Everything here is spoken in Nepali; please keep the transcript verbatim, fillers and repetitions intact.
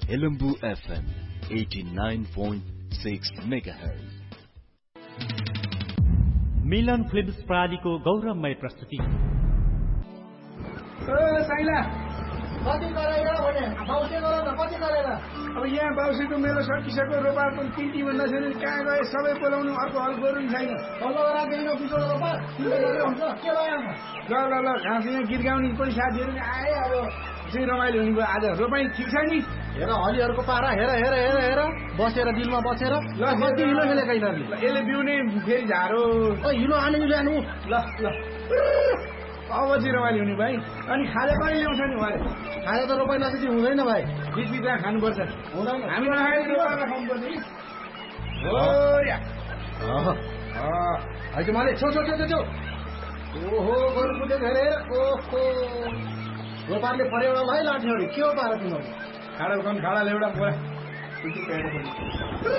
Helambu FM eighty-nine point six megahertz. मिलन फिल्म्स प्रालीको गौरवमय प्रस्तुति। कति गरेर भने बाउसे गरेर कति गरेर अब यहाँ बाउसेको मेरो सकिसक्यो रोपा पनि तिर्टी भन्दा छैन कहाँ गए सबै बोलाउनु अर्को हल गर्नु छैन बल्ल राख्दैन पिछो रोपा हुन्छ के भयो ल ल ल घाँस यहाँ गीत गाउने पनि साथीहरू आए अब चाहिँ रमाइलो हुने भयो आज रोपाई ठिक छ नि हेर हलीहरूको पारा हेर हेर हेर हेर बसेर दिलमा बसेर ल कति हिलो खेलेको यिनीहरूले यसले बिउनै फेरि झारो हिलो आने ल्याउनु ल ल अब चाहिँ रमाइलो हुने भाइ अनि खाजा पनि ल्याउँछ नि उहाँले खाजा त रोपाइ नसकेपछि हुँदैन भाइ बिच बिचमा खानुपर्छ हुँदैन हामी नखाएर रोपामा खानुपर्छ नि हो या अहिले मैले छेउ छेउ छेउ छेउ ओहो गरु पुग्यो धेरै ओहो रोपाले पर्यावरण है लाठ्यो अरे के हो पारा तिमीहरू खाडा खाडाले एउटा बोरा